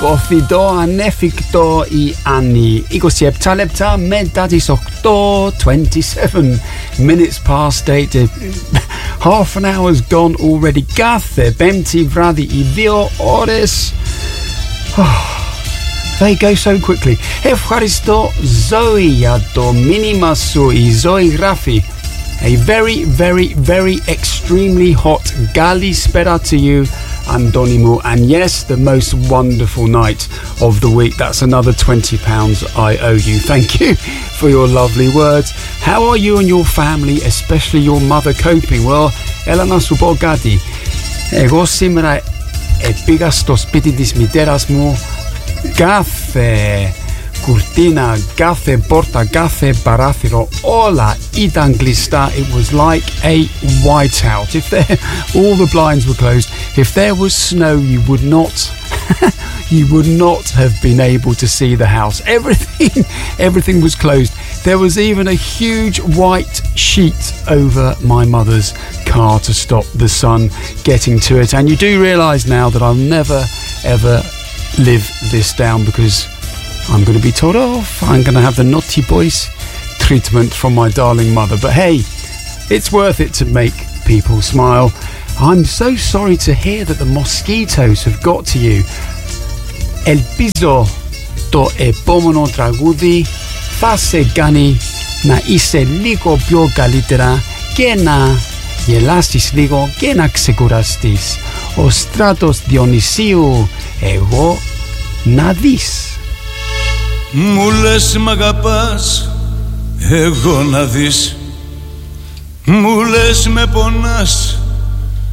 Ποθητό ανέφικτο η Άννη. 27 λεπτά μετά τις 8, 27 minutes past 8. Half an hour's gone already. Κάθε πέμπτη βράδυ οι 2 ώρες. They go so quickly. Ευχαριστώ Zoe για το μήνυμα σου. Η Zoe γράφει a very, very, very extremely hot Kalispera to you, Andonimu, and yes, the most wonderful night of the week. That's another £20 I owe you. Thank you for your lovely words. How are you and your family, especially your mother, coping? Well, έλα να σου πω κάτι. Εγώ σήμερα πήγα στο σπίτι της μητέρας μου. Κάθε κουρτίνα, κάθε πόρτα, κάθε παράθυρο, όλα ήταν κλειστά. It was like a whiteout. All the blinds were closed. If there was snow, you would not have been able to see the house. Everything was closed. There was even a huge white sheet over my mother's car to stop the sun getting to it. And you do realise now that I'll never, ever live this down, because I'm going to be told off. I'm going to have the naughty boys treatment from my darling mother. But hey, it's worth it to make people smile. I'm so sorry to hear that the mosquitoes have got to you. Ελπίζω το επόμενο τραγούδι θα σε κάνει να είσαι λίγο πιο καλύτερα και να γελάσεις λίγο και να ξεκουραστείς. Ο Στράτος Διονυσίου, εγώ να δεις. Μου λες μ' αγαπάς, εγώ να δεις. Μου λες με πονάς,